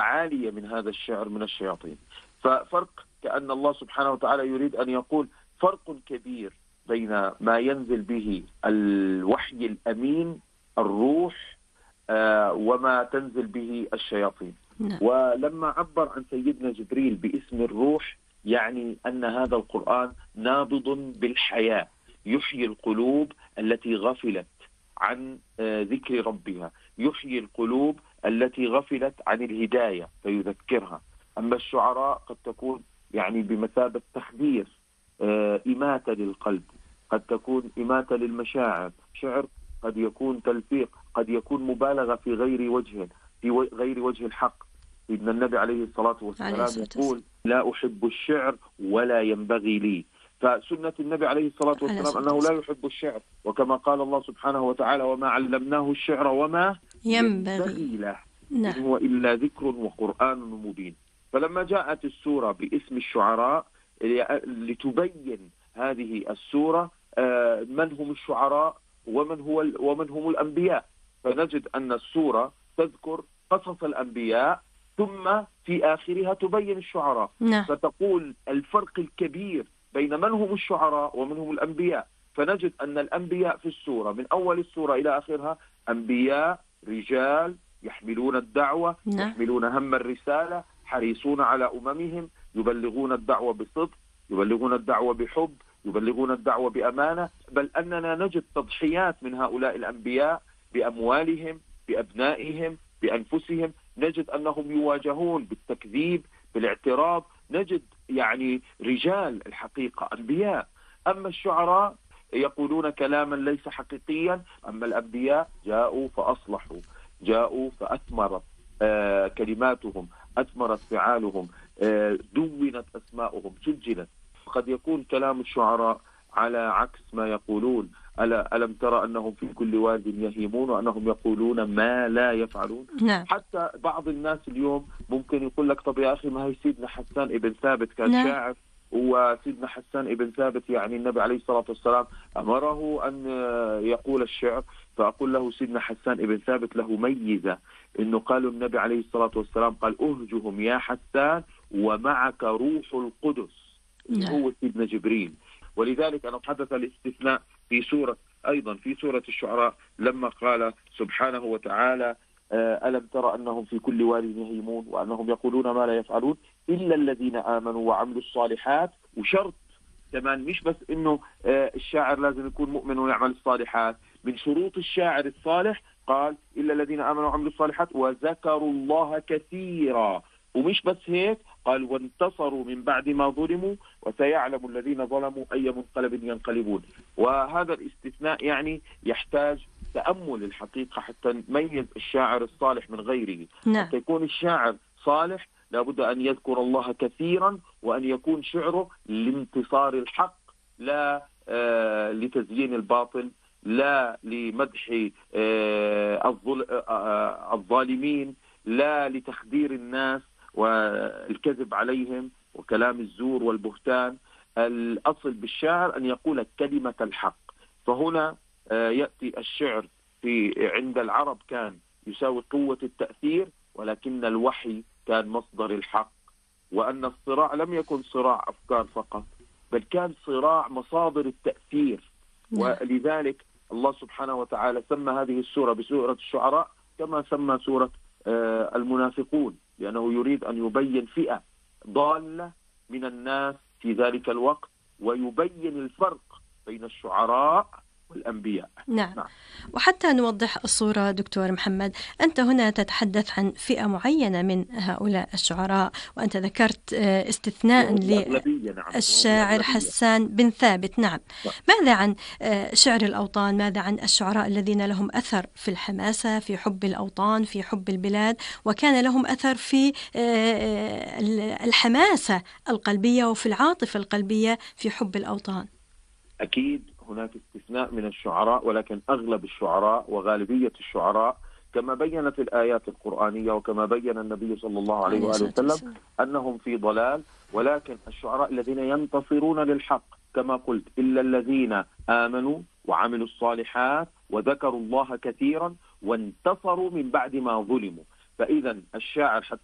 عالية من هذا الشعر من الشياطين. ففرق، كأن الله سبحانه وتعالى يريد أن يقول فرق كبير بين ما ينزل به الوحي الأمين الروح وما تنزل به الشياطين. ولما عبر عن سيدنا جبريل باسم الروح، يعني أن هذا القرآن نابض بالحياة، يحيي القلوب التي غفلت عن ذكر ربها، يحيي القلوب التي غفلت عن الهداية فيذكرها. أما الشعراء قد تكون يعني بمثابة تخدير، إماتة للقلب، قد تكون إماتة للمشاعر. شعر قد يكون تلفيق، قد يكون مبالغة في غير وجه الحق. إن النبي عليه الصلاة والسلام يقول لا أحب الشعر ولا ينبغي لي. فسنة النبي عليه الصلاة والسلام أنه لا يحب الشعر، وكما قال الله سبحانه وتعالى وما علمناه الشعر وما ينبغي له إن هو إلا ذكر وقرآن مبين. فلما جاءت السورة باسم الشعراء لتبين هذه السورة من هم الشعراء ومن هم الأنبياء، فنجد أن السورة تذكر قصص الأنبياء ثم في آخرها تبين الشعراء. فتقول الفرق الكبير بين من هم الشعراء ومن هم الأنبياء. فنجد أن الأنبياء في السورة من أول السورة إلى آخرها أنبياء رجال يحملون الدعوة، يحملون هم الرسالة، حريصون على أممهم، يبلغون الدعوة بصدق، يبلغون الدعوة بحب، يبلغون الدعوة بأمانة. بل أننا نجد تضحيات من هؤلاء الأنبياء بأموالهم، بأبنائهم، بأنفسهم. نجد أنهم يواجهون بالتكذيب، بالاعتراض. نجد يعني رجال الحقيقة أنبياء. أما الشعراء يقولون كلاما ليس حقيقيا. أما الأنبياء جاءوا فأصلحوا، جاءوا فأثمرت كلماتهم، أثمرت فعالهم، دونت أسماؤهم، سجلت. قد يكون كلام الشعراء على عكس ما يقولون. ألم ترى أنهم في كل واد يهيمون وأنهم يقولون ما لا يفعلون. حتى بعض الناس اليوم ممكن يقول لك طب يا أخي ما هي سيدنا حسان ابن ثابت كان شاعر، وسيدنا حسان ابن ثابت يعني النبي عليه الصلاة والسلام أمره أن يقول الشعر. فأقول له سيدنا حسان ابن ثابت له ميزة، إنه قالوا النبي عليه الصلاة والسلام قال أهجهم يا حسان ومعك روح القدس هو سيدنا جبريل. ولذلك أنا حدث الاستثناء في سورة الشعراء لما قال سبحانه وتعالى ألم ترى أنهم في كل واد يهيمون وأنهم يقولون ما لا يفعلون إلا الذين آمنوا وعملوا الصالحات. وشرط كمان مش بس إنه الشاعر لازم يكون مؤمن ويعمل الصالحات، من شروط الشاعر الصالح قال إلا الذين آمنوا وعملوا الصالحات وذكروا الله كثيرا. ومش بس هيك، قال وانتصروا من بعد ما ظلموا وسيعلم الذين ظلموا أي منقلب ينقلبون. وهذا الاستثناء يعني يحتاج تأمل الحقيقة حتى نميز الشاعر الصالح من غيره. حتى يكون الشاعر صالح لابد أن يذكر الله كثيرا، وأن يكون شعره لانتصار الحق لا لتزيين الباطل، لا لمدح الظالمين، لا لتخدير الناس والكذب عليهم وكلام الزور والبهتان. الأصل بالشعر أن يقول كلمة الحق. فهنا يأتي الشعر عند العرب كان يساوي قوة التأثير، ولكن الوحي كان مصدر الحق. وأن الصراع لم يكن صراع أفكار فقط، بل كان صراع مصادر التأثير. ولذلك الله سبحانه وتعالى سمى هذه السورة بسورة الشعراء كما سمى سورة المنافقون، لأنه يريد أن يبين فئة ضالة من الناس في ذلك الوقت، ويبين الفرق بين الشعراء والأنبياء. نعم. وحتى نوضح الصورة دكتور محمد، أنت هنا تتحدث عن فئة معينة من هؤلاء الشعراء، وأنت ذكرت استثناء للشاعر حسان بن ثابت. نعم. ماذا عن شعر الأوطان؟ ماذا عن الشعراء الذين لهم أثر في الحماسة، في حب الأوطان، في حب البلاد، وكان لهم أثر في الحماسة القلبية وفي العاطفة القلبية في حب الأوطان؟ أكيد هناك استثناء من الشعراء، ولكن أغلب الشعراء وغالبية الشعراء كما بيّنت الآيات القرآنية وكما بيّن النبي صلى الله عليه وآله وسلم أنهم في ضلال. ولكن الشعراء الذين ينتصرون للحق كما قلت إلا الذين آمنوا وعملوا الصالحات وذكروا الله كثيرا وانتصروا من بعد ما ظلموا. فإذا الشاعر حتى